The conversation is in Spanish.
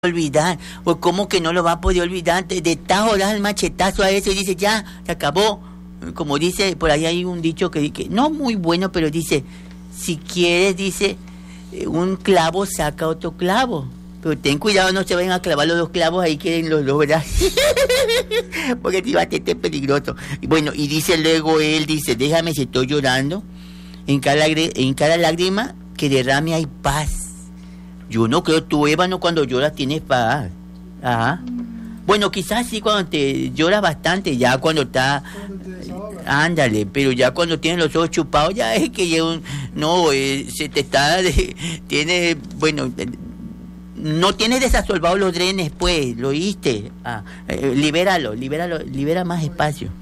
olvidar, pues cómo que no lo va a poder olvidar, de tajo das el machetazo a eso y dice ya, se acabó, como dice, por ahí hay un dicho que no muy bueno, pero dice, si quieres, dice, un clavo saca otro clavo, pero ten cuidado, no se vayan a clavar los dos clavos ahí que los dos, ¿verdad? Porque es bastante peligroso. Y bueno, y dice luego él, dice, déjame si estoy llorando, en cada lágrima que derrame hay paz. Yo no creo, tú, Ébano, cuando lloras tienes paz. Ajá. Bueno, quizás sí cuando te lloras bastante, ya cuando está... Ándale, pero ya cuando tienes los ojos chupados, ya es que ya se te está... tiene, bueno, no tienes desasolvados los drenes, pues, ¿lo oíste? Libera más espacio.